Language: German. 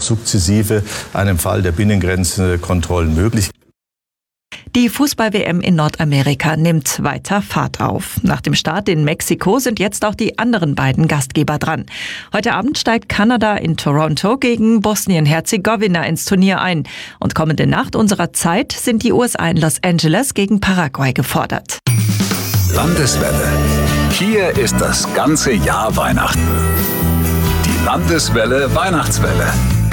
sukzessive einem Fall der Binnengrenzenkontrollen möglich. Die Fußball-WM in Nordamerika nimmt weiter Fahrt auf. Nach dem Start in Mexiko sind jetzt auch die anderen beiden Gastgeber dran. Heute Abend steigt Kanada in Toronto gegen Bosnien-Herzegowina ins Turnier ein. Und kommende Nacht unserer Zeit sind die USA in Los Angeles gegen Paraguay gefordert. Landeswelle. Hier ist das ganze Jahr Weihnachten. Die Landeswelle Weihnachtswelle.